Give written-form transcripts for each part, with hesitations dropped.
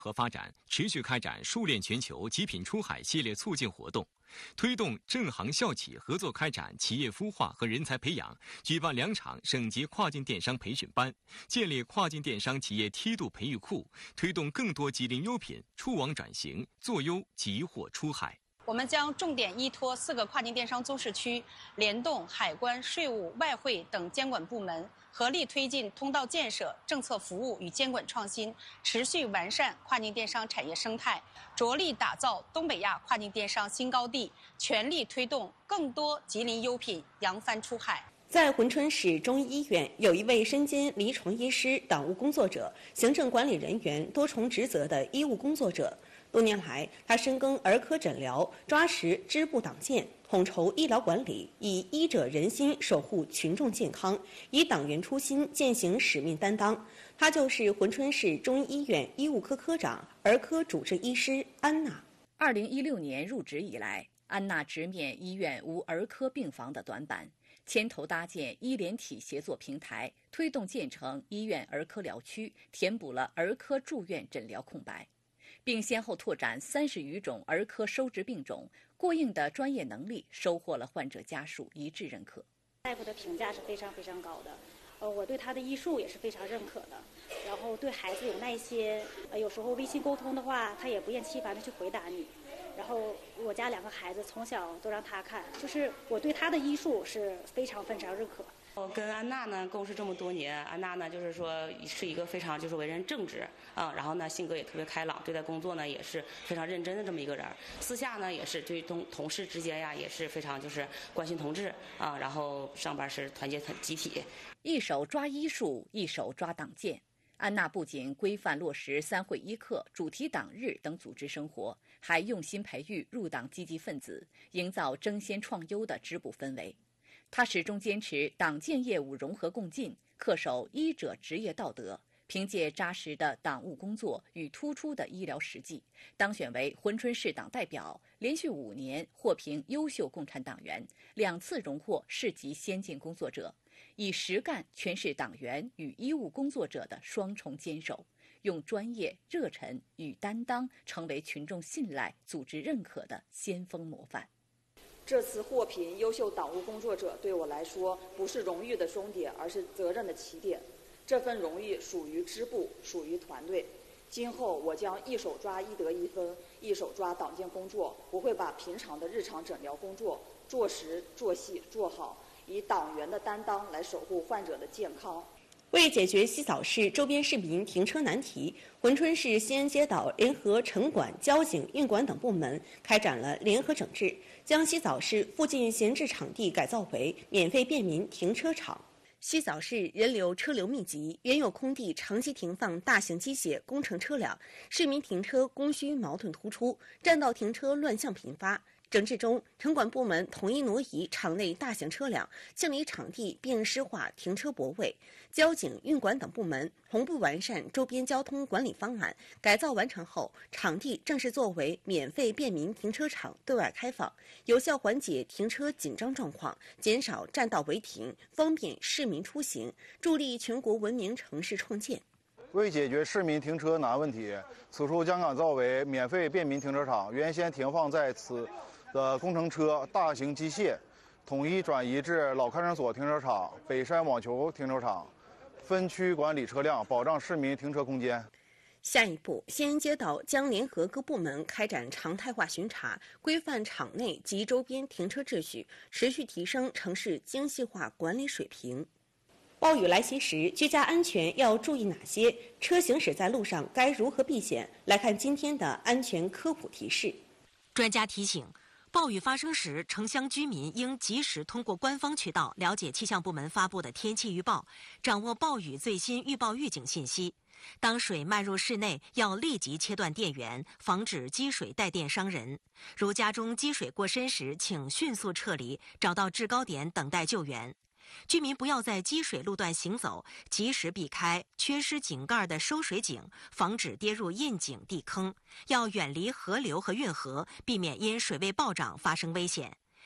和发展持续开展数链全球极品出海系列促进活动，推动镇行校企合作开展企业孵化和人才培养，举办2场省级跨境电商培训班，建立跨境电商企业梯度培育库，推动更多吉林优品出网转型，做优集货出海。 我们将重点依托4个跨境电商综市区，联动海关、税务、外汇等监管部门，合力推进通道建设、政策服务与监管创新，持续完善跨境电商产业生态，着力打造东北亚跨境电商新高地，全力推动更多吉林优品扬帆出海。 在珲春市中医医院，有一位身兼临床医师、党务工作者、行政管理人员多重职责的医务工作者。多年来，他深耕儿科诊疗，抓实支部党建，统筹医疗管理，以医者仁心守护群众健康，以党员初心践行使命担当。他就是珲春市中医医院医务科科长、儿科主治医师安娜。 2016年入职以来，安娜直面医院无儿科病房的短板，牵头搭建医联体协作平台，推动建成医院儿科疗区，填补了儿科住院诊疗空白，并先后拓展30余种儿科收治病种，过硬的专业能力收获了患者家属一致认可。 大夫的评价是非常非常高的，我对他的医术也是非常认可的。然后对孩子有耐心，有时候微信沟通的话，他也不厌其烦的去回答你。然后我家2个孩子从小都让他看，就是我对他的医术是非常认可。 我跟安娜呢共事这么多年，安娜呢就是说是一个非常就是为人正直啊，然后呢性格也特别开朗，对待工作呢也是非常认真的这么一个人。私下呢也是对同事之间呀也是非常就是关心同志啊，然后上班是团结集体。 一手抓医术，一手抓党建。安娜不仅规范落实3会1课、主题党日等组织生活，还用心培育入党积极分子，营造争先创优的支部氛围。她始终坚持党建业务融合共进，恪守医者职业道德，凭借扎实的党务工作与突出的医疗实际，当选为珲春市党代表，连续5年获评优秀共产党员，2次荣获市级先进工作者，以实干诠释党员与医务工作者的双重坚守，用专业、热忱与担当成为群众信赖、组织认可的先锋模范。 这次获评优秀党务工作者对我来说不是荣誉的终点，而是责任的起点。这份荣誉属于支部，属于团队。今后我将一手抓医德1分，一手抓党建工作，我会把平常的日常诊疗工作做实、做细、做好，以党员的担当来守护患者的健康。 为解决洗澡市周边市民停车难题，珲春市西安街道联合城管、交警、运管等部门开展了联合整治，将洗澡市附近闲置场地改造为免费便民停车场。洗澡市人流车流密集，原有空地长期停放大型机械工程车辆，市民停车供需矛盾突出，占道停车乱象频发。整治中，城管部门统一挪移场内大型车辆，清理场地并施划停车泊位。交警、运管等部门同步完善周边交通管理方案，改造完成后，场地正式作为免费便民停车场对外开放，有效缓解停车紧张状况，减少占道违停，方便市民出行，助力全国文明城市创建。 为解决市民停车难问题，此处将改造为免费便民停车场，原先停放在此的工程车、大型机械统一转移至老看守所停车场、北山网球停车场，分区管理车辆，保障市民停车空间。 下一步，西安街道将联合各部门开展常态化巡查，规范场内及周边停车秩序，持续提升城市精细化管理水平。暴雨来袭时，居家安全要注意哪些？车行驶在路上该如何避险？来看今天的安全科普提示。 专家提醒，暴雨发生时，城乡居民应及时通过官方渠道了解气象部门发布的天气预报，掌握暴雨最新预报预警信息。当水漫入室内，要立即切断电源，防止积水带电伤人。如家中积水过深时，请迅速撤离，找到制高点等待救援。居民不要在积水路段行走，及时避开缺失井盖的收水井，防止跌入窨井地坑。要远离河流和运河，避免因水位暴涨发生危险。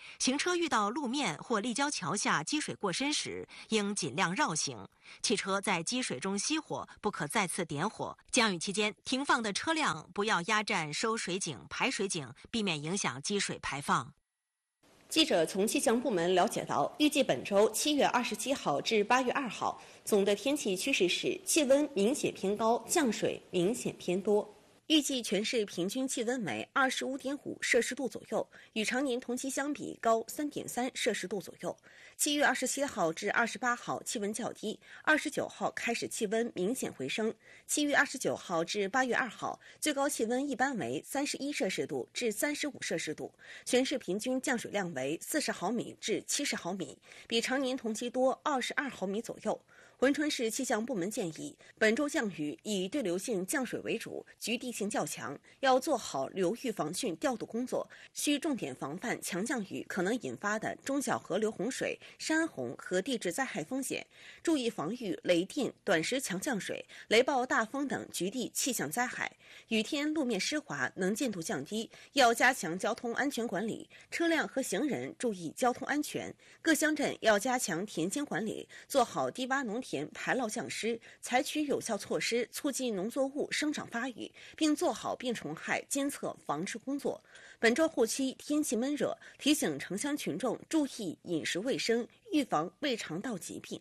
行车遇到路面或立交桥下积水过深时，应尽量绕行。汽车在积水中熄火，不可再次点火。降雨期间，停放的车辆不要压占收水井、排水井，避免影响积水排放。 记者从气象部门了解到，预计本周7月27号至8月2号，总的天气趋势是气温明显偏高，降水明显偏多。预计全市平均气温为25.5摄氏度左右，与常年同期相比高3.3摄氏度左右。7月27号至28号气温较低，29号开始气温明显回升。7月29号至8月2号，最高气温一般为31摄氏度至35摄氏度，全市平均降水量为40毫米至70毫米，比常年同期多22毫米左右。珲春市气象部门建议，本周降雨以对流性降水为主，局地性较强，要做好流域防汛调度工作，需重点防范强降雨可能引发的中小河流洪水、山洪和地质灾害风险，注意防御雷电、短时强降水、雷暴大风等局地气象灾害。雨天路面湿滑，能见度降低，要加强交通安全管理，车辆和行人注意交通安全。各乡镇要加强田间管理，做好低洼农田排涝降湿，采取有效措施促进农作物生长发育，并做好病虫害监测防治工作。本周后期天气闷热，提醒城乡群众注意饮食卫生，预防胃肠道疾病。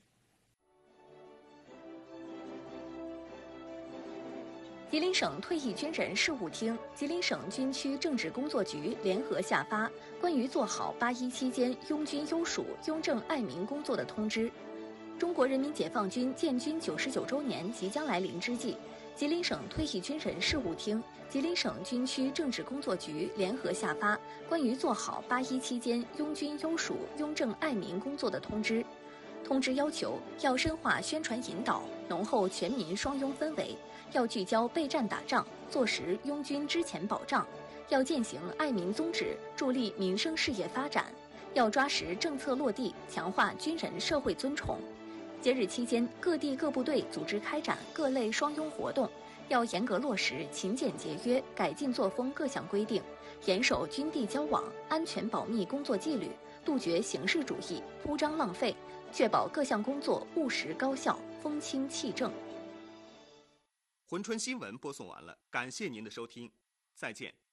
吉林省退役军人事务厅、吉林省军区政治工作局联合下发关于做好8·1期间拥军优属、拥政爱民工作的通知。中国人民解放军建军99周年即将来临之际，吉林省退役军人事务厅、吉林省军区政治工作局联合下发关于做好8·1期间拥军优属、拥政爱民工作的通知。通知要求，要深化宣传引导，浓厚全民双拥氛围，要聚焦备战打仗，做实拥军之前保障，要践行爱民宗旨，助力民生事业发展，要抓实政策落地，强化军人社会尊崇。节日期间，各地各部队组织开展各类双拥活动，要严格落实勤俭节约、改进作风各项规定，严守军地交往、安全保密工作纪律，杜绝形式主义、铺张浪费，确保各项工作务实高效、风清气正。 珲春新闻播送完了，感谢您的收听，再见。